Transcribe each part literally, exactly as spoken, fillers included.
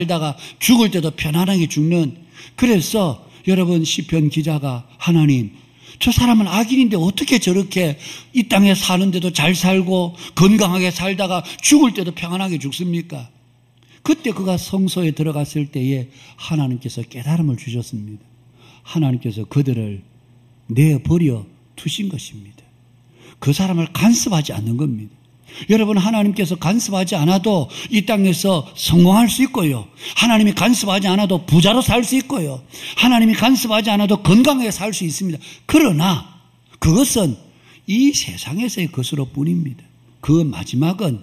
살다가 죽을 때도 편안하게 죽는. 그래서 여러분 시편 기자가 하나님, 저 사람은 악인인데 어떻게 저렇게 이 땅에 사는데도 잘 살고 건강하게 살다가 죽을 때도 평안하게 죽습니까? 그때 그가 성소에 들어갔을 때에 하나님께서 깨달음을 주셨습니다. 하나님께서 그들을 내버려 두신 것입니다. 그 사람을 간섭하지 않는 겁니다. 여러분, 하나님께서 간섭하지 않아도 이 땅에서 성공할 수 있고요. 하나님이 간섭하지 않아도 부자로 살 수 있고요. 하나님이 간섭하지 않아도 건강하게 살 수 있습니다. 그러나 그것은 이 세상에서의 것으로 뿐입니다. 그 마지막은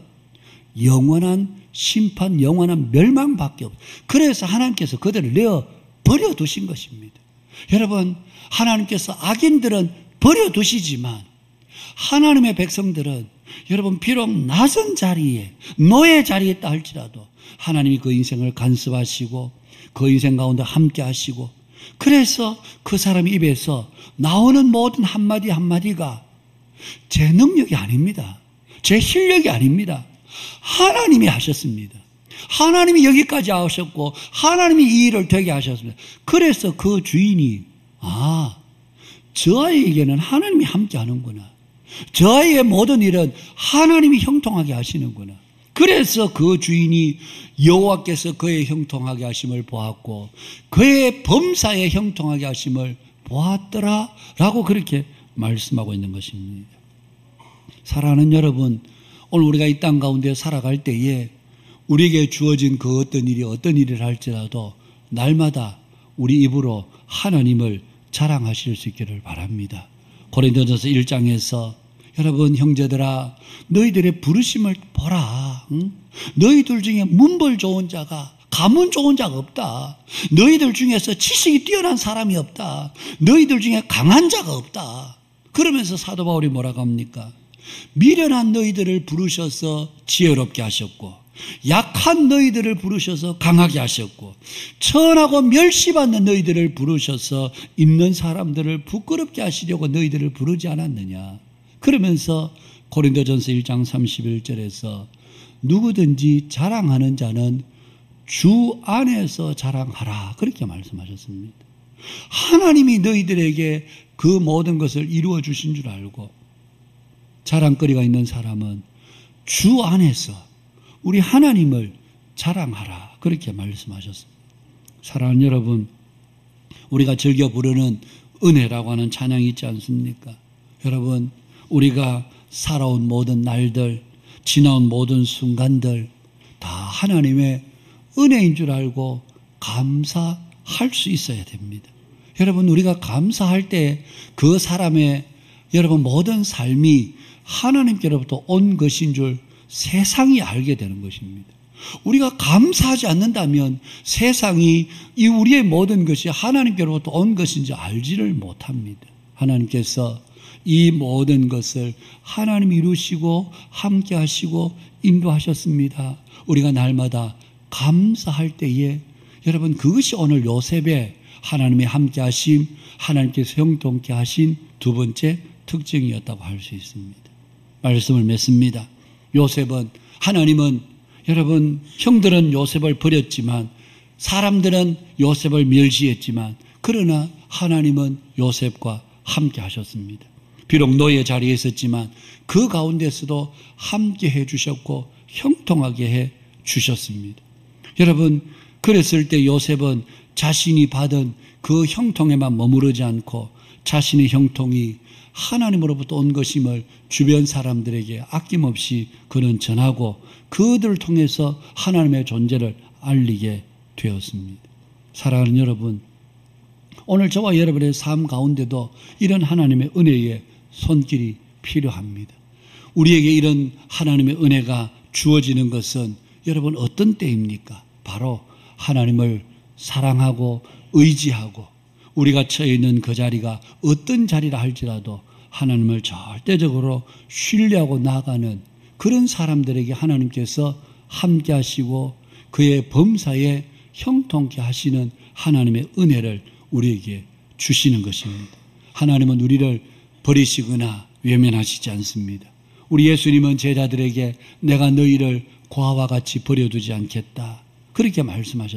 영원한 심판, 영원한 멸망밖에 없어요. 그래서 하나님께서 그들을 내어 버려두신 것입니다. 여러분, 하나님께서 악인들은 버려두시지만 하나님의 백성들은 여러분 비록 낯선 자리에, 노예 자리에 있다 할지라도 하나님이 그 인생을 간섭하시고 그 인생 가운데 함께 하시고, 그래서 그 사람 입에서 나오는 모든 한마디 한마디가 제 능력이 아닙니다. 제 실력이 아닙니다. 하나님이 하셨습니다. 하나님이 여기까지 하셨고 하나님이 이 일을 되게 하셨습니다. 그래서 그 주인이, 아, 저 아이에게는 하나님이 함께 하는구나. 저 아이의 모든 일은 하나님이 형통하게 하시는구나. 그래서 그 주인이 여호와께서 그의 형통하게 하심을 보았고 그의 범사에 형통하게 하심을 보았더라 라고 그렇게 말씀하고 있는 것입니다. 사랑하는 여러분, 오늘 우리가 이 땅 가운데 살아갈 때에 우리에게 주어진 그 어떤 일이 어떤 일을 할지라도 날마다 우리 입으로 하나님을 자랑하실 수 있기를 바랍니다. 고린도전서 일 장에서 여러분 형제들아, 너희들의 부르심을 보라. 응? 너희들 중에 문벌 좋은 자가, 가문 좋은 자가 없다. 너희들 중에서 지식이 뛰어난 사람이 없다. 너희들 중에 강한 자가 없다. 그러면서 사도 바울이 뭐라고 합니까? 미련한 너희들을 부르셔서 지혜롭게 하셨고 약한 너희들을 부르셔서 강하게 하셨고 천하고 멸시받는 너희들을 부르셔서 있는 사람들을 부끄럽게 하시려고 너희들을 부르지 않았느냐. 그러면서 고린도전서 일 장 삼십일 절에서 누구든지 자랑하는 자는 주 안에서 자랑하라, 그렇게 말씀하셨습니다. 하나님이 너희들에게 그 모든 것을 이루어 주신 줄 알고 자랑거리가 있는 사람은 주 안에서 우리 하나님을 자랑하라, 그렇게 말씀하셨습니다. 사랑하는 여러분, 우리가 즐겨 부르는 은혜라고 하는 찬양이 있지 않습니까? 여러분, 우리가 살아온 모든 날들, 지나온 모든 순간들 다 하나님의 은혜인 줄 알고 감사할 수 있어야 됩니다. 여러분, 우리가 감사할 때 그 사람의 여러분 모든 삶이 하나님께로부터 온 것인 줄 세상이 알게 되는 것입니다. 우리가 감사하지 않는다면 세상이 이 우리의 모든 것이 하나님께로부터 온 것인지 알지를 못합니다. 하나님께서 이 모든 것을 하나님이 이루시고 함께 하시고 인도하셨습니다. 우리가 날마다 감사할 때에 여러분 그것이 오늘 요셉의 하나님의 함께 하심, 하나님께서 형통케 하신 두 번째 특징이었다고 할 수 있습니다. 말씀을 맺습니다. 요셉은, 하나님은 여러분 형들은 요셉을 버렸지만 사람들은 요셉을 멸시했지만 그러나 하나님은 요셉과 함께 하셨습니다. 비록 노예 자리에 있었지만 그 가운데서도 함께 해 주셨고 형통하게 해 주셨습니다. 여러분, 그랬을 때 요셉은 자신이 받은 그 형통에만 머무르지 않고 자신의 형통이 하나님으로부터 온 것임을 주변 사람들에게 아낌없이 그는 전하고 그들을 통해서 하나님의 존재를 알리게 되었습니다. 사랑하는 여러분, 오늘 저와 여러분의 삶 가운데도 이런 하나님의 은혜의 손길이 필요합니다. 우리에게 이런 하나님의 은혜가 주어지는 것은 여러분 어떤 때입니까? 바로 하나님을 사랑하고 의지하고 우리가 처해 있는 그 자리가 어떤 자리라 할지라도 하나님을 절대적으로 신뢰하고 나아가는 그런 사람들에게 하나님께서 함께 하시고 그의 범사에 형통케 하시는 하나님의 은혜를 우리에게 주시는 것입니다. 하나님은 우리를 버리시거나 외면하시지 않습니다. 우리 예수님은 제자들에게 내가 너희를 고아와 같이 버려두지 않겠다, 그렇게 말씀하셨습니다.